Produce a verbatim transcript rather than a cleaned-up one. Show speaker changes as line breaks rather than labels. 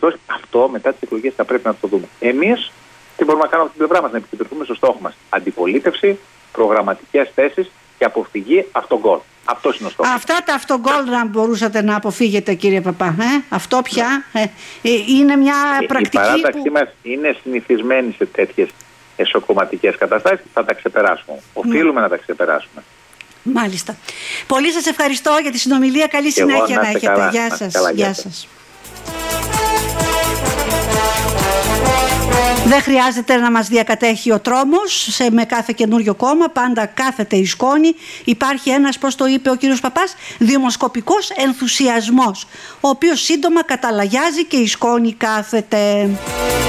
περιπτώσει, αυτό μετά τις εκλογές θα πρέπει να το δούμε. Εμείς τι μπορούμε να κάνουμε από την πλευρά μας, να επικεντρωθούμε στο στόχο μας. Αντιπολίτευση, προγραμματικές θέσεις και αποφυγή αυτογκόλ. Αυτός είναι ο στόχος.
Αυτά τα αυτογκόλ να μπορούσατε να αποφύγετε, κύριε Παπά. Ε? Αυτό πια ε, ε, είναι μια
η,
πρακτική.
Η παράταξή
που...
μας είναι συνηθισμένη σε τέτοιες εσωκομματικές καταστάσεις. Θα τα ξεπεράσουμε. Οφείλουμε mm. να τα ξεπεράσουμε.
Μάλιστα. Πολύ σας ευχαριστώ για τη συνομιλία. Καλή
και
συνέχεια
εγώ, να
να έχετε.
Καλά,
Γεια
να
σας.
Καλά,
Γεια σας. Δεν χρειάζεται να μας διακατέχει ο τρόμος σε, με κάθε καινούριο κόμμα, πάντα κάθεται η σκόνη. Υπάρχει ένας, πώς το είπε ο κύριος Παπάς, δημοσκοπικός ενθουσιασμός, ο οποίος σύντομα καταλαγιάζει και η σκόνη κάθεται.